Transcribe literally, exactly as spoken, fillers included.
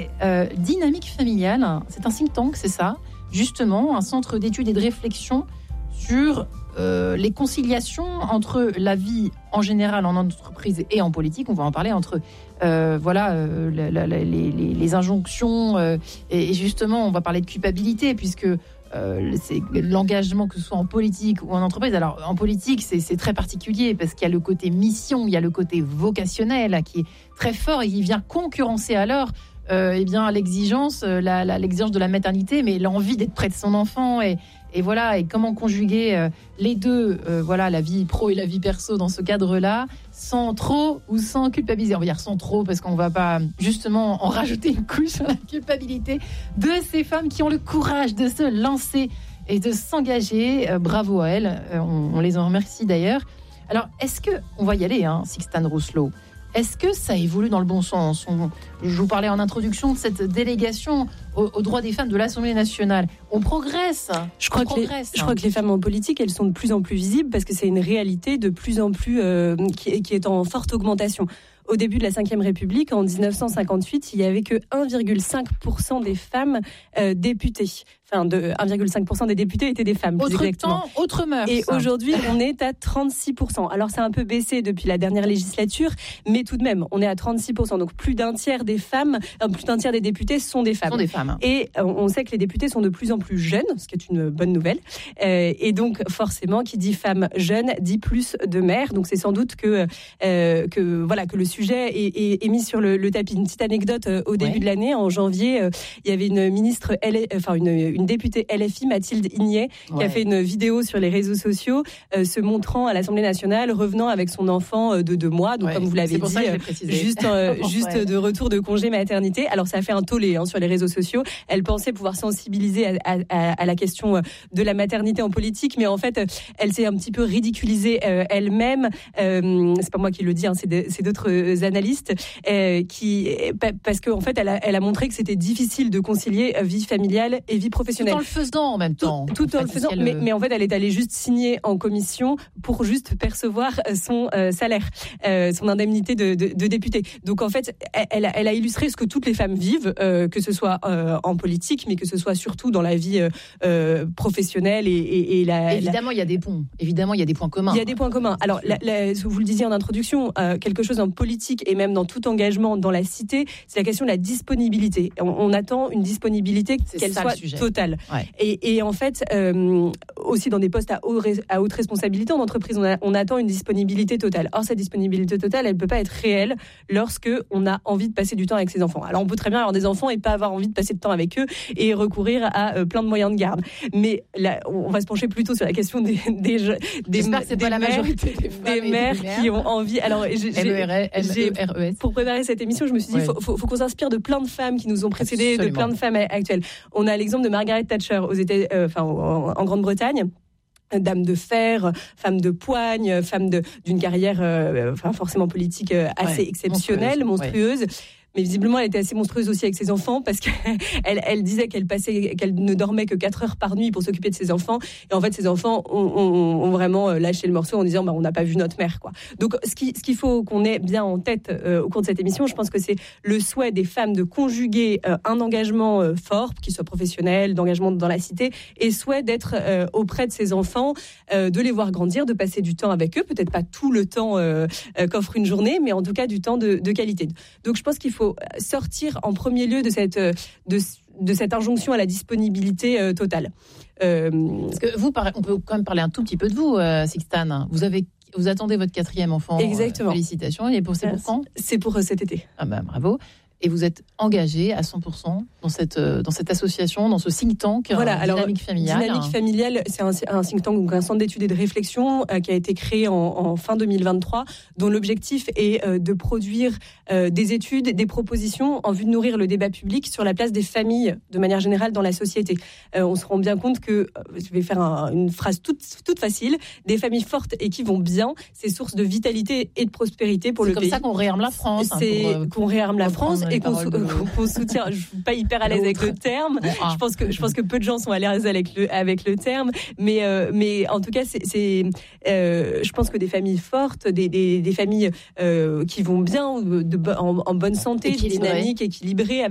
c'est euh, Dynamique Familiale. C'est un think tank, c'est ça, justement, un centre d'études et de réflexion sur euh, les conciliations entre la vie en général en entreprise et en politique. On va en parler entre euh, voilà euh, la, la, la, les, les injonctions euh, et, et justement on va parler de culpabilité puisque euh, c'est l'engagement que ce soit en politique ou en entreprise. Alors en politique c'est, c'est très particulier parce qu'il y a le côté mission, il y a le côté vocationnel là, qui est très fort et qui vient concurrencer alors euh, eh bien l'exigence, la, la, l'exigence de la maternité, mais l'envie d'être près de son enfant et Et voilà, et comment conjuguer euh, les deux, euh, voilà, la vie pro et la vie perso dans ce cadre-là, sans trop ou sans culpabiliser. On va dire sans trop, parce qu'on ne va pas justement en rajouter une couche sur la culpabilité de ces femmes qui ont le courage de se lancer et de s'engager. Euh, bravo à elles, euh, on, on les en remercie d'ailleurs. Alors, est-ce que, on va y aller, hein, Sixtane Rousselot, est-ce que ça évolue dans le bon sens ? On, je vous parlais en introduction de cette délégation aux, aux droits des femmes de l'Assemblée nationale. On progresse. Je crois, on que progresse. Les, je crois que les femmes en politique, elles sont de plus en plus visibles parce que c'est une réalité de plus en plus euh, qui, qui est en forte augmentation. Au début de la cinquième République, en dix-neuf cent cinquante-huit, il n'y avait que un virgule cinq pour cent des femmes euh, députées. Enfin, de un virgule cinq pour cent des députés étaient des femmes. Autre exactement. temps, autre mœurs. Et aujourd'hui, on est à trente-six pour cent. Alors, c'est un peu baissé depuis la dernière législature, mais tout de même, on est à trente-six pour cent. Donc, plus d'un tiers des femmes, euh, plus d'un tiers des députés sont des femmes. Sont des femmes. Et euh, on sait que les députés sont de plus en plus jeunes, ce qui est une bonne nouvelle. Euh, et donc, forcément, qui dit femmes jeunes dit plus de mères. Donc, c'est sans doute que euh, que voilà que le sujet est, est, est mis sur le, le tapis. Une petite anecdote euh, au début ouais. de l'année, en janvier, euh, il y avait une ministre, L... enfin une, une députée L F I, Mathilde Ignet, qui ouais. a fait une vidéo sur les réseaux sociaux, euh, se montrant à l'Assemblée nationale, revenant avec son enfant euh, de deux mois. Donc, ouais. comme vous l'avez dit, euh, juste euh, juste ouais. de retour de congé maternité. Alors, ça a fait un tollé hein, sur les réseaux sociaux. Elle pensait pouvoir sensibiliser à, à, à la question de la maternité en politique, mais en fait, elle s'est un petit peu ridiculisée euh, elle-même. Euh, c'est pas moi qui le dis, hein, c'est, de, c'est d'autres analystes euh, qui, parce qu'en en fait, elle a, elle a montré que c'était difficile de concilier vie familiale et vie professionnelle. Tout en le faisant en même temps. Tout, tout en, en fait, le faisant, mais, mais en fait, elle est allée juste signer en commission pour juste percevoir son euh, salaire, euh, son indemnité de, de, de députée. Donc en fait, elle, elle a illustré ce que toutes les femmes vivent, euh, que ce soit euh, en politique, mais que ce soit surtout dans la vie euh, professionnelle et, et, et la. Évidemment, la... il y a des ponts. Évidemment, il y a des points communs. Il y a des points communs. Alors, la, la, vous le disiez en introduction, euh, quelque chose en politique et même dans tout engagement dans la cité, c'est la question de la disponibilité. On, on attend une disponibilité c'est qu'elle soit totale. Ouais. Et, et en fait, euh, aussi dans des postes à, haut, à haute responsabilité en entreprise, on, a, on attend une disponibilité totale. Or, cette disponibilité totale, elle ne peut pas être réelle lorsque on a envie de passer du temps avec ses enfants. Alors, on peut très bien avoir des enfants et pas avoir envie de passer de temps avec eux et recourir à euh, plein de moyens de garde. Mais là, on va se pencher plutôt sur la question des des des, des, que c'est des pas la mères, majorité des, femmes des mères qui ont envie. Alors, j'ai, j'ai, j'ai, pour préparer cette émission, je me suis dit, il ouais. faut, faut, faut qu'on s'inspire de plein de femmes qui nous ont précédées, Absolument. de plein de femmes actuelles. On a l'exemple de Margaret Thatcher aux États, euh, enfin, en, en Grande-Bretagne. Dame de fer, femme de poigne, femme de, d'une carrière euh, enfin, forcément politique euh, assez ouais, exceptionnelle, monstrueuse. monstrueuse. Ouais. Mais visiblement, elle était assez monstrueuse aussi avec ses enfants parce qu'elle elle disait qu'elle passait, qu'elle ne dormait que quatre heures par nuit pour s'occuper de ses enfants. Et en fait, ses enfants ont, ont, ont vraiment lâché le morceau en disant bah, on n'a pas vu notre mère, quoi. Donc, ce, qui, ce qu'il faut qu'on ait bien en tête euh, au cours de cette émission, je pense que c'est le souhait des femmes de conjuguer euh, un engagement euh, fort, qu'il soit professionnel, d'engagement dans la cité, et souhait d'être euh, auprès de ses enfants, euh, de les voir grandir, de passer du temps avec eux, peut-être pas tout le temps euh, euh, qu'offre une journée, mais en tout cas du temps de, de qualité. Donc, je pense qu'il faut faut sortir en premier lieu de cette, de, de cette injonction à la disponibilité euh, totale. Euh... Parce que vous, on peut quand même parler un tout petit peu de vous, euh, Sixtane. Vous avez, vous attendez votre quatrième enfant. Exactement. Euh, félicitations. Et pour, c'est pour quand ? C'est pour euh, cet été. Ah ben, bravo. Et vous êtes engagé à cent pour cent dans cette, dans cette association, dans ce think tank voilà, euh, Dynamique alors, Familiale. Dynamique Familiale, c'est un, un think tank, donc un centre d'études et de réflexion euh, qui a été créé en, en fin deux mille vingt-trois, dont l'objectif est euh, de produire euh, des études, des propositions en vue de nourrir le débat public sur la place des familles de manière générale dans la société. Euh, on se rend bien compte que, euh, je vais faire un, une phrase toute, toute facile, des familles fortes et qui vont bien, c'est source de vitalité et de prospérité pour c'est le pays. C'est comme ça qu'on réarme la France. C'est hein, pour, euh, qu'on réarme la France. Et qu'on, sou- qu'on soutient. Je suis pas hyper à l'aise avec le terme. Je pense que je pense que peu de gens sont à l'aise avec le avec le terme, mais euh, mais en tout cas c'est, c'est euh, je pense que des familles fortes, des des, des familles euh, qui vont bien, de, en, en bonne santé, dynamiques, équilibrées.